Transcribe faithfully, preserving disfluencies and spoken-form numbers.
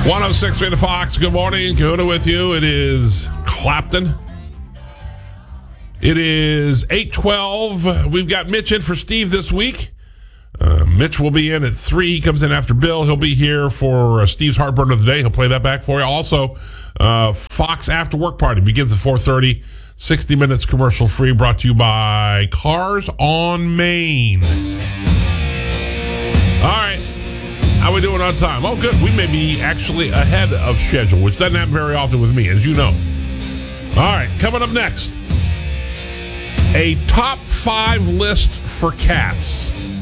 one oh six point three The Fox. Good morning. Kahuna with you. It is Clapton. It is eight twelve. We've got Mitch in for Steve this week. Uh, Mitch will be in at three. He comes in after Bill. He'll be here for uh, Steve's Heartburn of the Day. He'll play that back for you. Also, uh, Fox After Work Party begins at four thirty. sixty minutes commercial free, brought to you by Cars on Main. All right. How we doing on time? Oh, good. We may be actually ahead of schedule, which doesn't happen very often with me, as you know. All right. Coming up next, a top five list for cats.